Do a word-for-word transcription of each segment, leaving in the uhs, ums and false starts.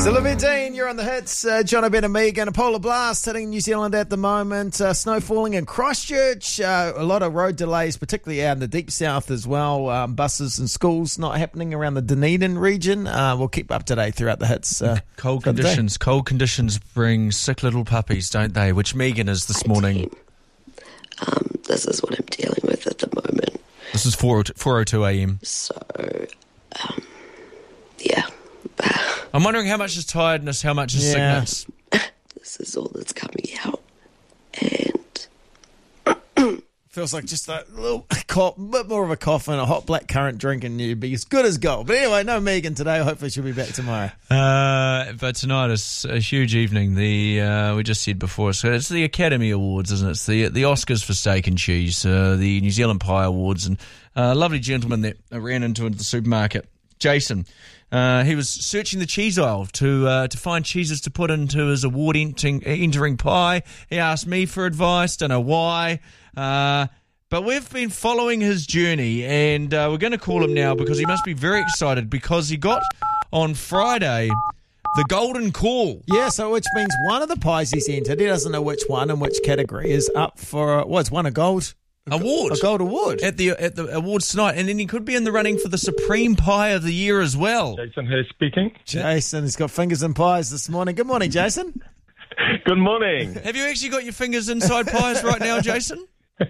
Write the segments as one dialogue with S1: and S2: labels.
S1: It's Olivia Dean, you're on the hits. Uh, John O'Brien and Megan, a polar blast hitting New Zealand at the moment. Uh, snow falling in Christchurch. Uh, a lot of road delays, particularly out in the deep south as well. Um, buses and schools not happening around the Dunedin region. Uh, we'll keep up to date throughout the hits. Uh,
S2: cold conditions. Cold conditions bring sick little puppies, don't they? Which Megan is this morning.
S3: Um, this is what I'm dealing with at the moment.
S2: This is four oh two a.m.
S3: So, um, yeah.
S2: I'm wondering how much is tiredness, how much is
S1: Yeah.
S2: sickness.
S3: This is all that's coming out. And
S1: Feels like just a little cough, bit more of a cough and a hot black currant drink and you'd be as good as gold. But anyway, no Megan today. Hopefully she'll be back tomorrow.
S2: Uh, but tonight is a huge evening. The uh, we just said before, so it's the Academy Awards, isn't it? It's the the Oscars for steak and cheese, uh, the New Zealand Pie Awards, and a lovely gentleman that I ran into at the supermarket, Jason. Uh, he was searching the cheese aisle to uh, to find cheeses to put into his award entering, entering pie. He asked me for advice, don't know why. Uh, but we've been following his journey, and uh, we're going to call him now because he must be very excited because he got on Friday the golden call.
S1: Yeah, so which means one of the pies he's entered, he doesn't know which one and which category, is up for, well, it's won a gold
S2: Award.
S1: A gold award.
S2: At the at the awards tonight, and then he could be in the running for the Supreme Pie of the Year as well.
S4: Jason here speaking.
S1: Jason has got fingers in pies this morning. Good morning, Jason.
S4: Good morning.
S2: Have you actually got your fingers inside pies right now, Jason?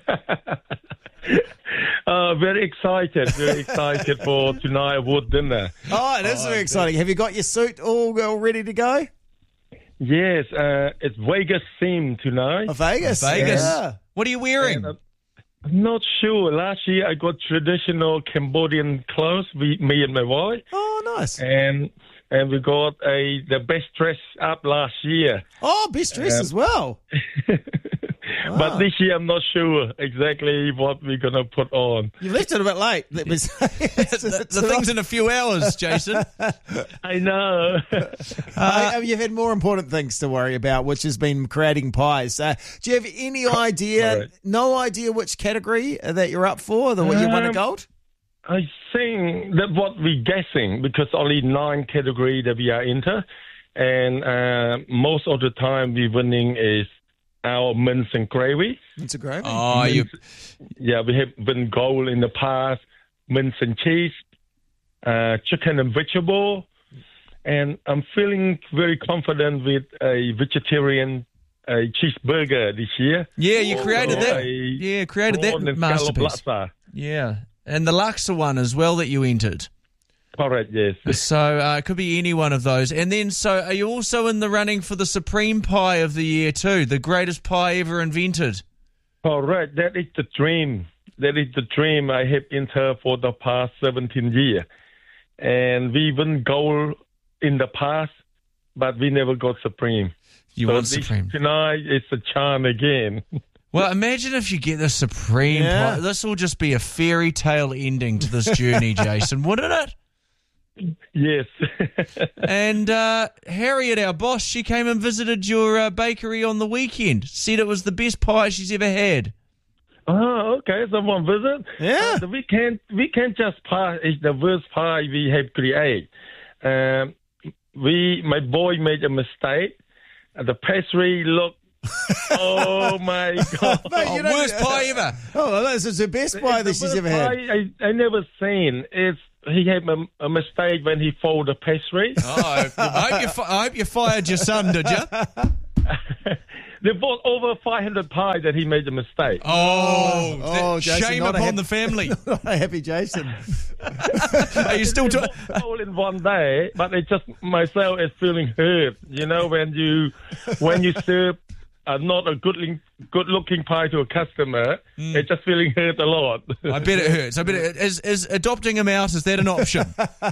S4: uh, very excited, very excited for tonight award dinner.
S1: Oh, it is
S2: Oh,
S1: very exciting. Have you got your suit all, all ready to go?
S4: Yes, uh, it's Vegas theme tonight.
S1: Oh, Vegas.
S2: Vegas.
S1: Yeah.
S2: What are you wearing?
S4: And, uh, I'm not sure. Last year I got traditional Cambodian clothes, we, me and my wife,
S1: Oh, nice.
S4: and and we got a the best dress up last year.
S1: Oh, best dress
S4: Um,
S1: as well.
S4: But this year I'm not sure exactly what we're going to put on.
S1: You left it a bit late. Let me say.
S2: the the thing's in a few hours, Jason.
S4: I know.
S1: Uh, you've had more important things to worry about, which has been creating pies. Uh, do you have any idea,
S4: Correct.
S1: no idea which category that you're up for, the one you won a
S4: Um,
S1: gold?
S4: I think that what we're guessing, because only nine category that we are into, and uh, most of the time we're winning is our mince and gravy.
S1: It's a gravy.
S2: Oh, you.
S4: Yeah, we have won gold in the past, mince and cheese, uh, chicken and vegetable, and I'm feeling very confident with a vegetarian a cheeseburger this year.
S2: Yeah, you created
S4: Or
S2: that.
S4: a
S2: Yeah, created that
S4: prawn and
S2: masterpiece.
S4: scallop laksa.
S2: Yeah, and the Laksa one as well that you entered.
S4: Correct, yes.
S2: So uh, it could be any one of those. And then, so are you also in the running for the Supreme Pie of the Year too, the greatest pie ever invented?
S4: Correct. That is the dream. That is the dream I have entered for the past seventeen years. And we won gold in the past, but we never got Supreme.
S2: You
S4: so
S2: want
S4: this
S2: Supreme.
S4: Tonight is a charm again.
S2: Well, imagine if you get the Supreme
S1: Yeah.
S2: Pie. This will just be a fairy tale ending to this journey, Jason, wouldn't it?
S4: Yes.
S2: And uh, Harriet, our boss, she came and visited your uh, bakery on the weekend. Said it was the best pie she's ever had.
S4: Oh, okay. Someone visit.
S1: Yeah.
S4: Uh, we can't. We can't just pie. It's the worst pie we have created. Um, we, my boy, made a mistake. Uh, the pastry looked. Oh my God!
S1: Mate,
S2: Oh,
S1: you know-
S2: worst pie ever.
S1: Oh, well, this is the best pie that
S4: It's the
S1: she's ever
S4: worst
S1: had.
S4: pie I, I never seen. It's he had a, a mistake when he folded the pastry.
S2: Oh, I hope, you fi- I hope you fired your son, did you?
S4: They bought over five hundred pie that he made a mistake.
S2: Oh,
S1: Oh,
S2: that-
S1: Jason,
S2: shame
S1: not a
S2: upon
S1: hap-
S2: the family.
S1: Not a happy Jason.
S2: Are you still talking?
S4: all in one day, but it just myself is feeling hurt. You know, when you when you serve uh, not a good looking, good looking pie to a customer, it's just feeling hurt a lot.
S2: I bet it hurts. I bet it is. Is adopting him out? Is that an option?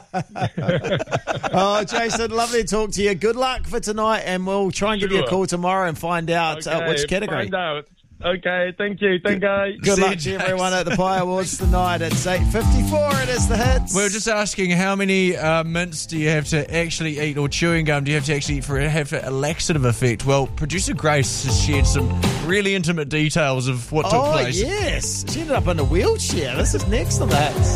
S1: Oh, Jason, lovely to talk to you. Good luck for tonight, and we'll try and give you a
S4: Sure.
S1: call tomorrow and find out uh,
S4: Okay,
S1: which category.
S4: Find out. Okay, thank you. Thank you.
S1: Good
S2: See
S1: luck
S2: you,
S1: to
S2: Jason.
S1: everyone at the Pie Awards tonight. It's eight fifty-four. It is the hits.
S2: We were just asking how many uh, mints do you have to actually eat, or chewing gum do you have to actually eat for it to have a laxative effect? Well, producer Grace has shared some really intimate details of what took
S1: Oh,
S2: place.
S1: yes. She ended up in a wheelchair. This is next on the hits.